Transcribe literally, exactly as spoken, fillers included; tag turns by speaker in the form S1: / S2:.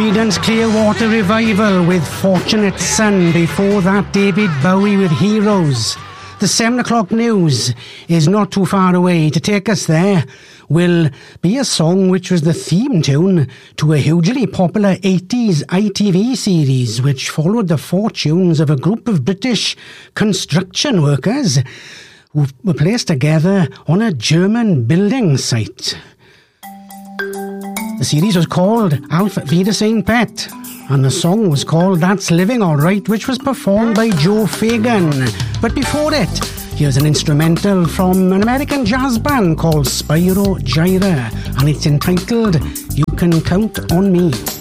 S1: Creedence Clearwater Revival with Fortunate Son. Before that, David Bowie with Heroes. The seven o'clock news is not too far away. To take us there will be a song which was the theme tune to a hugely popular eighties I T V series which followed the fortunes of a group of British construction workers who were placed together on a German building site. The series was called Auf Wiedersehen Pet, and the song was called That's Living Alright, which was performed by Joe Fagan. But before it, here's an instrumental from an American jazz band called Spyro Gyra, and it's entitled You Can Count on Me.